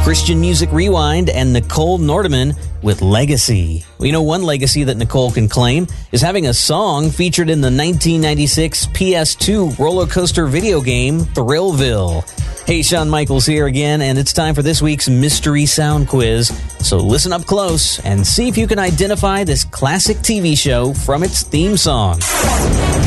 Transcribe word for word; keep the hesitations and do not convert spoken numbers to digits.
Christian Music Rewind and Nicole Nordeman with Legacy. Well, you know, one legacy that Nicole can claim is having a song featured in the nineteen ninety-six P S two roller coaster video game, Thrillville. Hey, Shawn Michaels here again, and it's time for this week's Mystery Sound Quiz. So listen up close and see if you can identify this classic T V show from its theme song.